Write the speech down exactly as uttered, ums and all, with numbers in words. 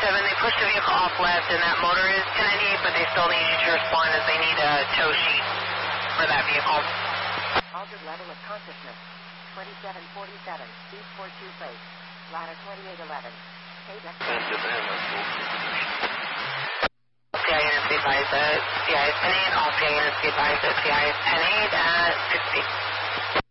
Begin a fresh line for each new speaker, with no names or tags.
seven, they pushed the vehicle off left, and that motor is ten ninety-eight, but they still need you to respond as they need a tow sheet for that vehicle.
Altered level of consciousness. twenty-seven forty-seven, East four two Place. Ladder twenty-eight eleven. K deck.
C I units be advised that C I is ten eight, all C I units be advised that C I is ten eight at sixty.